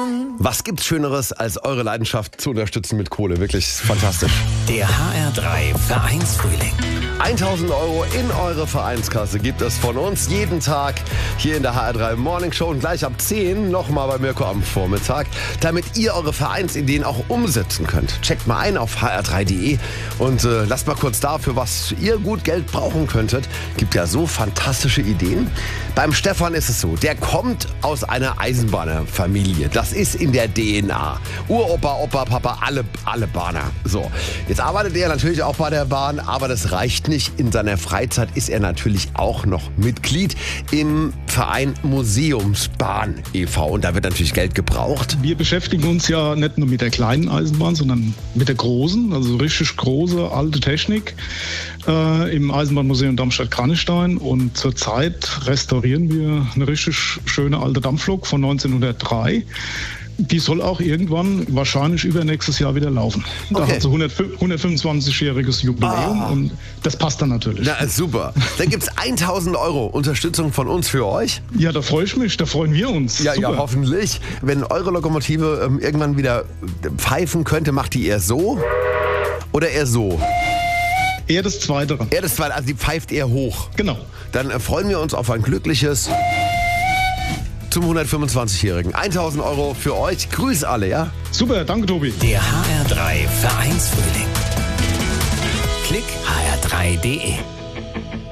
Was gibt's Schöneres, als eure Leidenschaft zu unterstützen mit Kohle? Wirklich fantastisch. Der HR3 Vereinsfrühling. 1.000 € in eure Vereinskasse gibt es von uns jeden Tag hier in der HR3 Morning Show und gleich ab 10 nochmal bei Mirko am Vormittag, damit ihr eure Vereinsideen auch umsetzen könnt. Checkt mal ein auf hr3.de und lasst mal kurz da, für was ihr gut Geld brauchen könntet. Gibt ja so fantastische Ideen. Beim Stefan ist es so, der kommt aus einer Eisenbahnerfamilie. Das ist in der DNA. Uropa, Opa, Papa, alle Bahner. So, jetzt arbeitet er natürlich auch bei der Bahn, aber das reicht nicht. In seiner Freizeit ist er natürlich auch noch Mitglied im Verein Museumsbahn e.V. Und da wird natürlich Geld gebraucht. Wir beschäftigen uns ja nicht nur mit der kleinen Eisenbahn, sondern mit der großen, also richtig große alte Technik im Eisenbahnmuseum Darmstadt-Kranichstein. Und zurzeit restaurieren wir eine richtig schöne alte Dampflok von 1903. Die soll auch irgendwann, wahrscheinlich übernächstes Jahr wieder laufen. Da hat sie 125-jähriges Jubiläum und das passt dann natürlich. Na, super. Dann gibt's 1.000 € Unterstützung von uns für euch. Ja, da freue ich mich, da freuen wir uns. Ja, ja, hoffentlich. Wenn eure Lokomotive irgendwann wieder pfeifen könnte, macht die eher so oder eher so? Eher das Zweitere. Eher das Zweite, also die pfeift eher hoch. Genau. Dann freuen wir uns auf ein glückliches zum 125-Jährigen. 1.000 € für euch. Grüß alle, ja? Super, danke Tobi. Der HR3 Vereinsfrühling. Klick hr3.de